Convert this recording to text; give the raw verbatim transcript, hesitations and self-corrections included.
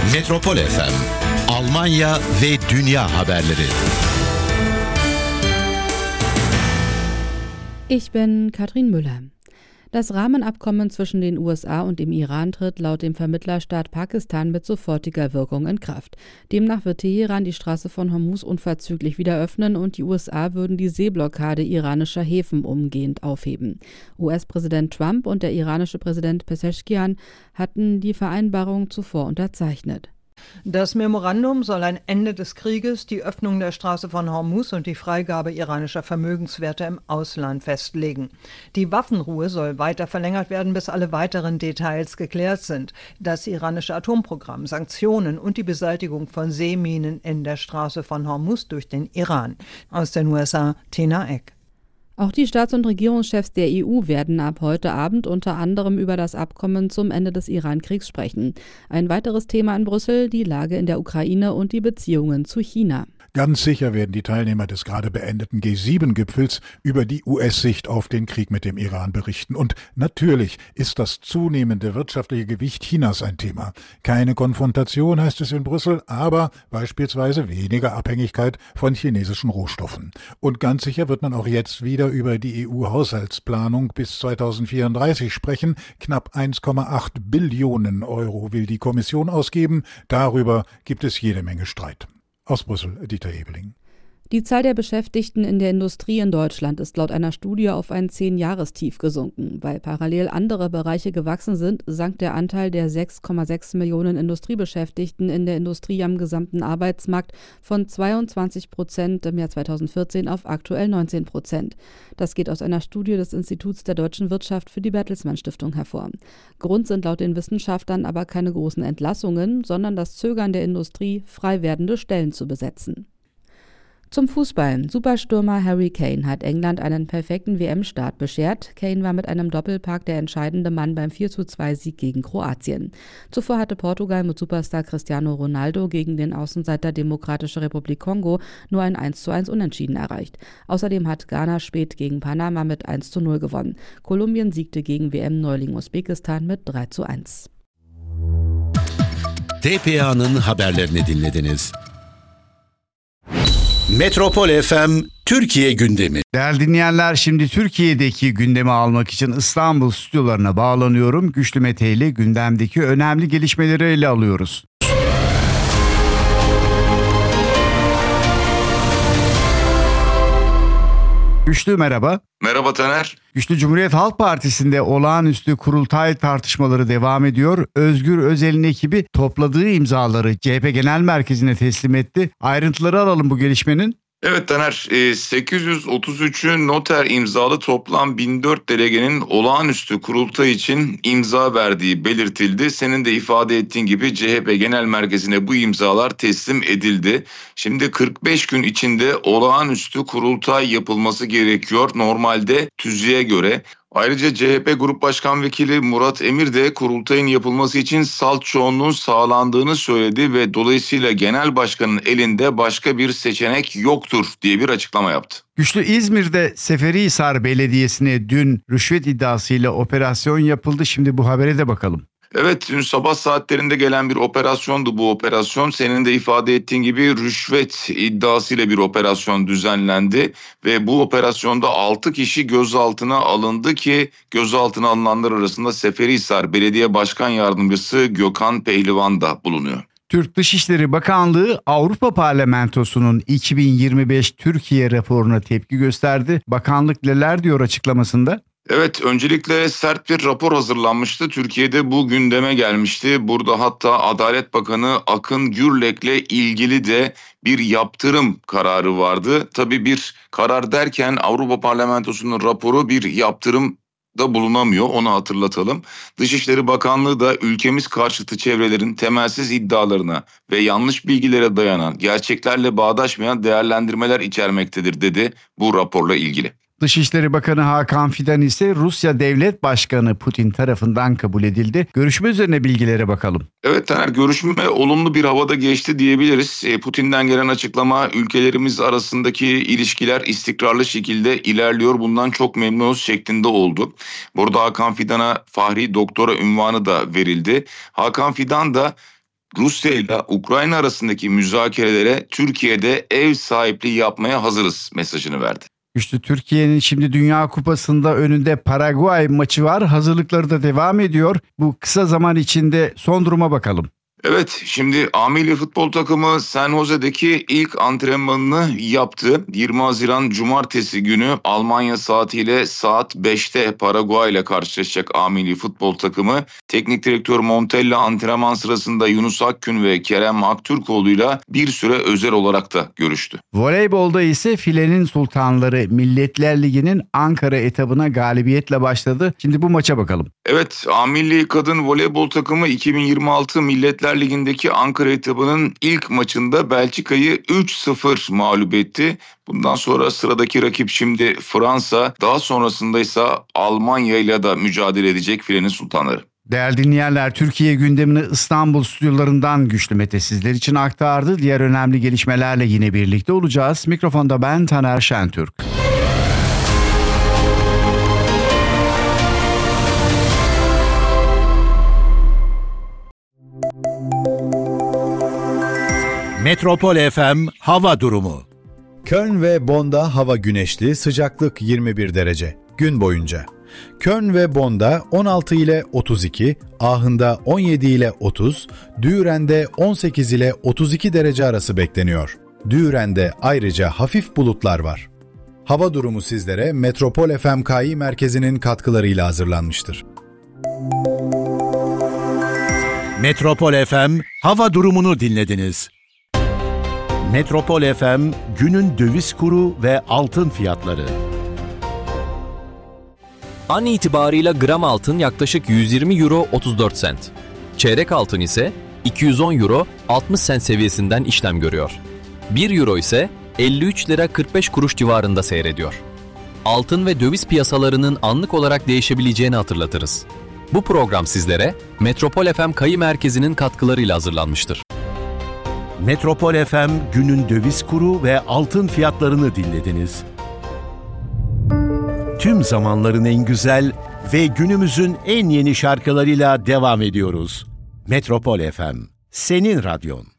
Metropol F M, Almanya ve dünya haberleri. Ich bin Katrin Müller. Das Rahmenabkommen zwischen den U S A und dem Iran tritt laut dem Vermittlerstaat Pakistan mit sofortiger Wirkung in Kraft. Demnach wird Teheran die Straße von Hormuz unverzüglich wieder öffnen und die U S A würden die Seeblockade iranischer Häfen umgehend aufheben. U S-Präsident Trump und der iranische Präsident Pezeshkian hatten die Vereinbarung zuvor unterzeichnet. Das Memorandum soll ein Ende des Krieges, die Öffnung der Straße von Hormuz und die Freigabe iranischer Vermögenswerte im Ausland festlegen. Die Waffenruhe soll weiter verlängert werden, bis alle weiteren Details geklärt sind. Das iranische Atomprogramm, Sanktionen und die Beseitigung von Seeminen in der Straße von Hormuz durch den Iran. Aus den U S A, Tina Eck. Auch die Staats- und Regierungschefs der E U werden ab heute Abend unter anderem über das Abkommen zum Ende des Iran-Kriegs sprechen. Ein weiteres Thema in Brüssel, die Lage in der Ukraine und die Beziehungen zu China. Ganz sicher werden die Teilnehmer des gerade beendeten G sieben Gipfels über die U S-Sicht auf den Krieg mit dem Iran berichten. Und natürlich ist das zunehmende wirtschaftliche Gewicht Chinas ein Thema. Keine Konfrontation, heißt es in Brüssel, aber beispielsweise weniger Abhängigkeit von chinesischen Rohstoffen. Und ganz sicher wird man auch jetzt wieder über die E U-Haushaltsplanung bis zweitausendvierunddreißig sprechen. Knapp eins Komma acht Billionen Euro will die Kommission ausgeben. Darüber gibt es jede Menge Streit. Aus Brüssel, Dieter Hebeling. Die Zahl der Beschäftigten in der Industrie in Deutschland ist laut einer Studie auf ein Zehn-Jahrestief gesunken. Weil parallel andere Bereiche gewachsen sind, sank der Anteil der sechs Komma sechs Millionen Industriebeschäftigten in der Industrie am gesamten Arbeitsmarkt von zweiundzwanzig Prozent im Jahr zweitausendvierzehn auf aktuell neunzehn Prozent. Das geht aus einer Studie des Instituts der deutschen Wirtschaft für die Bertelsmann Stiftung hervor. Grund sind laut den Wissenschaftlern aber keine großen Entlassungen, sondern das Zögern der Industrie, frei werdende Stellen zu besetzen. Zum Fußball. Superstürmer Harry Kane hat England einen perfekten W M-Start beschert. Kane war mit einem Doppelpack der entscheidende Mann beim vier zu zwei Sieg gegen Kroatien. Zuvor hatte Portugal mit Superstar Cristiano Ronaldo gegen den Außenseiter Demokratische Republik Kongo nur ein eins zu eins Unentschieden erreicht. Außerdem hat Ghana spät gegen Panama mit eins zu null gewonnen. Kolumbien siegte gegen W M-Neuling Usbekistan mit drei zu eins. T P A'nın haberlerini dinlediniz. Metropol F M Türkiye gündemi. Değerli dinleyenler, şimdi Türkiye'deki gündemi almak için İstanbul stüdyolarına bağlanıyorum. Güçlü Mete ile gündemdeki önemli gelişmeleri ele alıyoruz. Güçlü merhaba. Merhaba Taner. Güçlü, Cumhuriyet Halk Partisi'nde olağanüstü kurultay tartışmaları devam ediyor. Özgür Özel'in ekibi topladığı imzaları C H P Genel Merkezi'ne teslim etti. Ayrıntıları alalım bu gelişmenin. Evet Taner, sekiz yüz otuz üçü noter imzalı toplam bin dört delegenin olağanüstü kurultay için imza verdiği belirtildi. Senin de ifade ettiğin gibi C H P Genel Merkezi'ne bu imzalar teslim edildi. Şimdi kırk beş gün içinde olağanüstü kurultay yapılması gerekiyor normalde tüzüğe göre. Ayrıca C H P Grup Başkan Vekili Murat Emir de kurultayın yapılması için salt çoğunluğun sağlandığını söyledi ve dolayısıyla genel başkanın elinde başka bir seçenek yoktur diye bir açıklama yaptı. Güçlü, İzmir'de Seferihisar Belediyesi'ne dün rüşvet iddiasıyla operasyon yapıldı. Şimdi bu habere de bakalım. Evet, dün sabah saatlerinde gelen bir operasyondu bu operasyon. Senin de ifade ettiğin gibi rüşvet iddiasıyla bir operasyon düzenlendi ve bu operasyonda altı kişi gözaltına alındı ki gözaltına alınanlar arasında Seferihisar Belediye Başkan Yardımcısı Gökhan Pehlivan da bulunuyor. Türk Dışişleri Bakanlığı Avrupa Parlamentosu'nun iki bin yirmi beş Türkiye raporuna tepki gösterdi. Bakanlık neler diyor açıklamasında? Evet, öncelikle sert bir rapor hazırlanmıştı. Türkiye'de bu gündeme gelmişti. Burada hatta Adalet Bakanı Akın Gürlek'le ilgili de bir yaptırım kararı vardı. Tabii bir karar derken Avrupa Parlamentosu'nun raporu bir yaptırım da bulunamıyor, onu hatırlatalım. Dışişleri Bakanlığı da ülkemiz karşıtı çevrelerin temelsiz iddialarına ve yanlış bilgilere dayanan, gerçeklerle bağdaşmayan değerlendirmeler içermektedir dedi bu raporla ilgili. Dışişleri Bakanı Hakan Fidan ise Rusya Devlet Başkanı Putin tarafından kabul edildi. Görüşme üzerine bilgilere bakalım. Evet Taner, görüşme olumlu bir havada geçti diyebiliriz. Putin'den gelen açıklama, ülkelerimiz arasındaki ilişkiler istikrarlı şekilde ilerliyor, bundan çok memnunuz şeklinde oldu. Burada Hakan Fidan'a Fahri Doktora unvanı da verildi. Hakan Fidan da Rusya ile Ukrayna arasındaki müzakerelere Türkiye'de ev sahipliği yapmaya hazırız mesajını verdi. İşte Türkiye'nin şimdi Dünya Kupası'nda önünde Paraguay maçı var. Hazırlıkları da devam ediyor. Bu kısa zaman içinde son duruma bakalım. Evet, şimdi A milli futbol takımı San Jose'deki ilk antrenmanını yaptı. yirmi Haziran Cumartesi günü Almanya saatiyle saat beşte Paraguay ile karşılaşacak A milli futbol takımı. Teknik direktör Montella antrenman sırasında Yunus Akgün ve Kerem Aktürkoğlu'yla bir süre özel olarak da görüştü. Voleybolda ise filenin sultanları Milletler Ligi'nin Ankara etabına galibiyetle başladı. Şimdi bu maça bakalım. Evet, A milli kadın voleybol takımı iki bin yirmi altı Milletler Ligi'ndeki Ankara etabının ilk maçında Belçika'yı üç sıfır mağlup etti. Bundan sonra sıradaki rakip şimdi Fransa, daha sonrasında ise Almanya ile de mücadele edecek filenin sultanları. Değerli dinleyenler, Türkiye gündemini İstanbul stüdyolarından Güçlü Mete sizler için aktardı. Diğer önemli gelişmelerle yine birlikte olacağız. Mikrofonda ben Taner Şentürk. Metropol F M hava durumu. Köln ve Bonn'da hava güneşli, sıcaklık yirmi bir derece gün boyunca. Köln ve Bonn'da on altı ile otuz iki, Aachen'da on yedi ile otuz, Düren'de on sekiz ile otuz iki derece arası bekleniyor. Düren'de ayrıca hafif bulutlar var. Hava durumu sizlere Metropol F M K I merkezinin katkılarıyla hazırlanmıştır. Metropol F M hava durumunu dinlediniz. Metropol F M günün döviz kuru ve altın fiyatları. An itibarıyla gram altın yaklaşık yüz yirmi euro otuz dört sent. Çeyrek altın ise iki yüz on euro altmış sent seviyesinden işlem görüyor. bir euro ise elli üç lira kırk beş kuruş civarında seyrediyor. Altın ve döviz piyasalarının anlık olarak değişebileceğini hatırlatırız. Bu program sizlere Metropol F M K I merkezinin katkılarıyla hazırlanmıştır. Metropol F M günün döviz kuru ve altın fiyatlarını dinlediniz. Tüm zamanların en güzel ve günümüzün en yeni şarkılarıyla devam ediyoruz. Metropol F M, senin radyon.